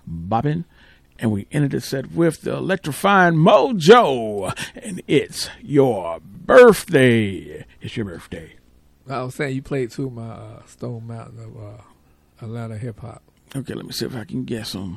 bopping. And we ended the set with the electrifying Mojo. And it's your birthday. It's your birthday. I was saying you played too my Stone Mountain of Atlanta hip hop. Okay, let me see if I can guess them.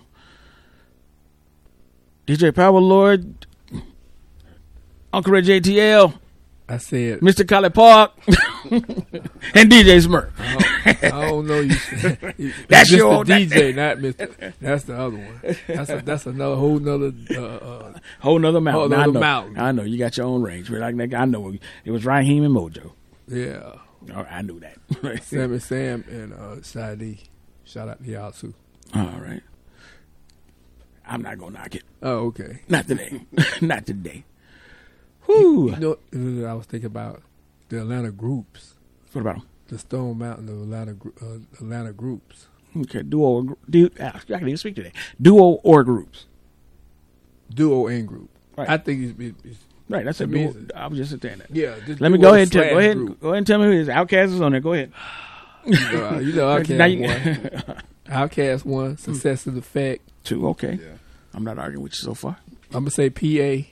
DJ Power Lord, Uncle Red JTL. I said Mr. Collie Park and DJ Smurf. I don't know you. That's Mr. your DJ, not Mr. That's the other one. That's another whole nother mountain. mountain. I know you got your own range. But I know it was Raheem and Mojo. Yeah. All right, I knew that. Sam and Shadi. Shout out to y'all too. All right. I'm not gonna knock it. Oh, okay. Not today. Not today. Whew. You know, I was thinking about the Atlanta groups. What about them? The Stone Mountain of Atlanta groups. Okay, I can even speak today. Duo or groups. Duo and group. Right. I think it's right. That's a duo. I was just saying that. Yeah. Let me go ahead and tell me who it is. Outkast is on there. Go ahead. You know Outkast won. Outkast won. Success of the Fact. 2. Okay. Yeah. I'm not arguing with you so far. I'm gonna say PA.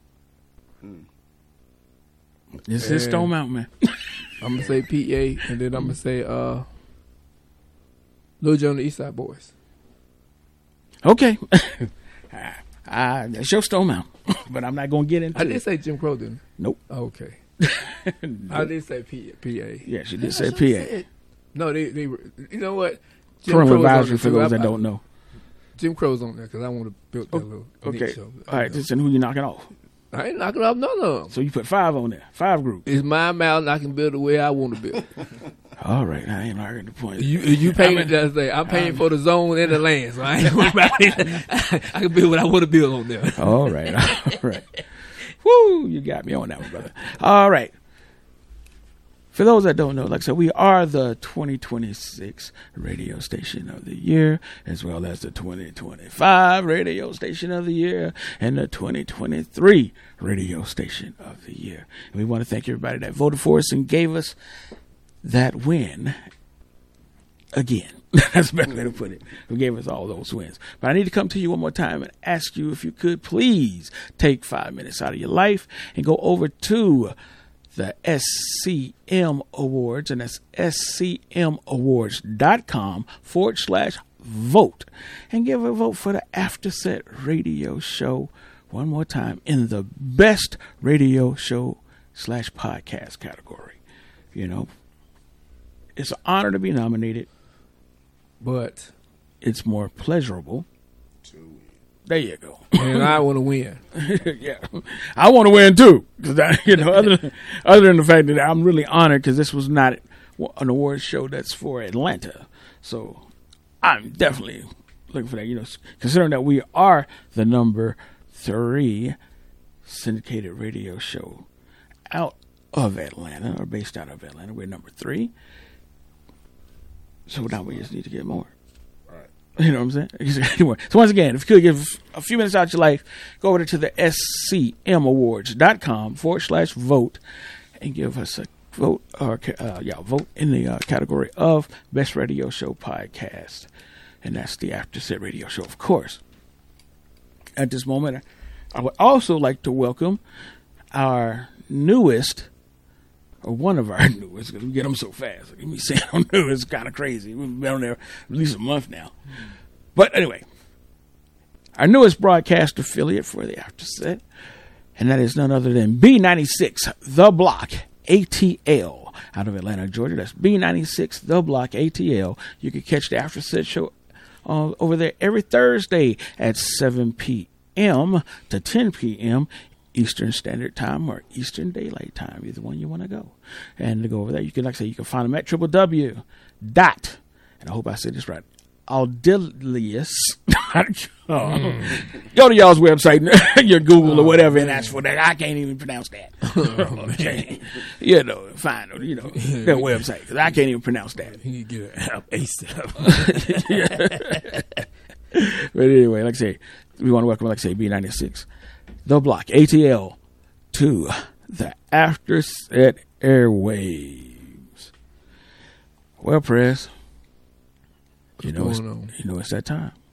This is Stone Mountain, man. I'm gonna say PA, and then I'm gonna say Lil Jon and the East Side Boys. Okay. That's your Stone Mountain, but I'm not gonna get into it. I did say Jim Crow, didn't I? Nope. Okay. Nope. I did say PA. Yeah, she did say PA. No, they you know what? Parental advisory for those that don't know. Jim Crow's on there because I want to build that little okay. show. All right, then who you knocking off? I ain't knocking off none of them. So you put 5 on there, 5 groups. It's my mountain. I can build the way I want to build. All right, I ain't arguing the point. You paying it that day. I'm paying for the zone and the land, so I ain't worried about it. I can build what I want to build on there. All right. Woo, you got me on that one, brother. All right. For those that don't know, like I said, we are the 2026 Radio Station of the Year, as well as the 2025 Radio Station of the Year, and the 2023 Radio Station of the Year. And we want to thank everybody that voted for us and gave us that win again. That's the best way to put it. Who gave us all those wins. But I need to come to you one more time and ask you if you could please take 5 minutes out of your life and go over to the SCM Awards, and that's scmawards.com/vote, and give a vote for the After Set Radio Show one more time in the best radio show / podcast category. You know, it's an honor to be nominated, but it's more pleasurable to win. There you go. And I want to win. Yeah, I want to win too. Because other than the fact that I'm really honored because this was not an award show that's for Atlanta, so I'm definitely looking for that. You know, considering that we are the number 3 syndicated radio show out of Atlanta or based out of Atlanta, we're number 3. So now we just need to get more. You know what I'm saying? So once again, if you could give a few minutes out of your life, go over to the scmawards.com/vote and give us a vote vote in the category of Best Radio Show Podcast. And that's the After Set Radio Show, of course. At this moment, I would also like to welcome our newest, or one of our newest, because we get them so fast. Me saying I'm new is kind of crazy. We've been on there at least a month now. But anyway, our newest broadcast affiliate for the After Set, and that is none other than B96 The Block ATL out of Atlanta, Georgia. That's B96 The Block ATL. You can catch the After Set show over there every Thursday at 7 p.m. to 10 p.m. Eastern Standard Time or Eastern Daylight Time, either one you want to go. And to go over there, you can, like I say, you can find them at www. And I hope I said this right. Audilius. Go to y'all's website, your Google or whatever, and ask for that. I can't even pronounce that. Okay. You know, find their website, because I can't even pronounce that. You get it out ASAP. But anyway, like I say, we want to welcome, like I say, B96 The Block ATL to the After Set airwaves. Well, Press, you know it's that time.